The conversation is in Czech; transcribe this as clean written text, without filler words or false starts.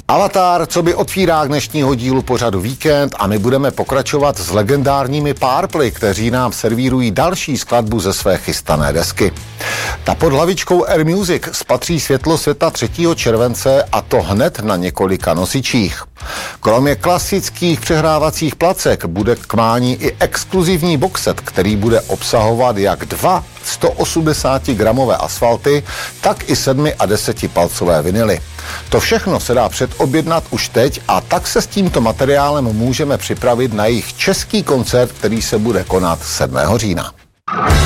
Avatar, co by otvírák dnešního dílu pořadu Víkend a my budeme pokračovat s legendárními Purple, kteří nám servírují další skladbu ze své chystané desky. Ta pod hlavičkou Air Music spatří světlo světa 3. července a to hned na několika nosičích. Kromě klasických přehrávacích placek bude k mání i exkluzivní boxset, který bude obsahovat jak 2 180-gramové asfalty, tak i 7 a 10 palcové vinily. To všechno se dá předobjednat už teď a tak se s tímto materiálem můžeme připravit na jejich český koncert, který se bude konat 7. října.